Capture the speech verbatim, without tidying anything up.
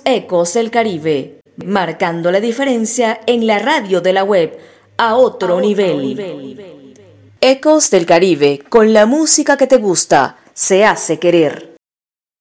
Ecos del Caribe, marcando la diferencia en la radio de la web a otro, a otro nivel. nivel. Ecos del Caribe, con la música que te gusta, se hace querer.